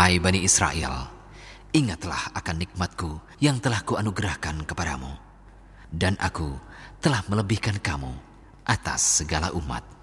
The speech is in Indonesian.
Hai Bani Israel, ingatlah akan nikmatku yang telah kuanugerahkan kepadamu, dan aku telah melebihkan kamu atas segala umat.